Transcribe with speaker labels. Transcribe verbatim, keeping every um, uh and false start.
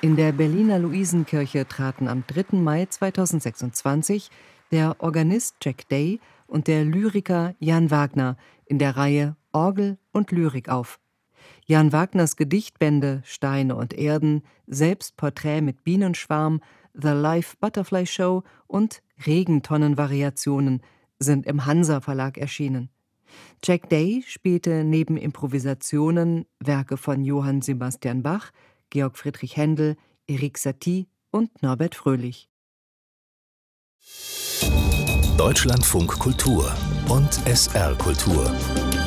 Speaker 1: In der Berliner Luisenkirche traten am dritten Mai zweitausendsechsundzwanzig der Organist Jack Day und der Lyriker Jan Wagner in der Reihe Orgel und Lyrik auf. Jan Wagners Gedichtbände Steine und Erden, Selbstporträt mit Bienenschwarm, The Live Butterfly Show und Regentonnenvariationen sind im Hansa Verlag erschienen. Jack Day spielte neben Improvisationen Werke von Johann Sebastian Bach, Georg Friedrich Händel, Erik Satie und Norbert Fröhlich.
Speaker 2: Deutschlandfunk Kultur und S R Kultur